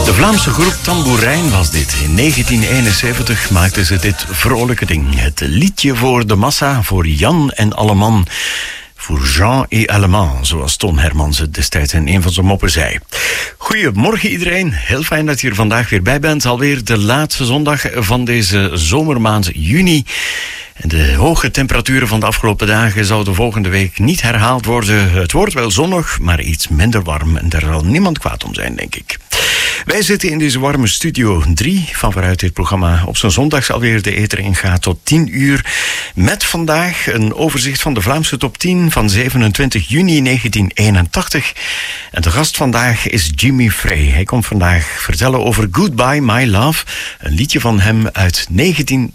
De Vlaamse groep Tamboerijn was dit. In 1971 maakten ze dit vrolijke ding. Het liedje voor de massa, voor Jan en Alleman. Voor Jean et Allemand, zoals Ton Hermans het destijds in een van zijn moppen zei. Goedemorgen iedereen, heel fijn dat je er vandaag weer bij bent. Alweer de laatste zondag van deze zomermaand juni. En de hoge temperaturen van de afgelopen dagen zouden volgende week niet herhaald worden. Het wordt wel zonnig, maar iets minder warm. En daar zal niemand kwaad om zijn, denk ik. Wij zitten in deze warme studio 3, van waaruit dit programma op zijn zondags alweer de ether ingaat tot 10 uur. Met vandaag een overzicht van de Vlaamse top 10 van 27 juni 1981. En de gast vandaag is Jimmy Frey. Hij komt vandaag vertellen over Goodbye My Love, een liedje van hem uit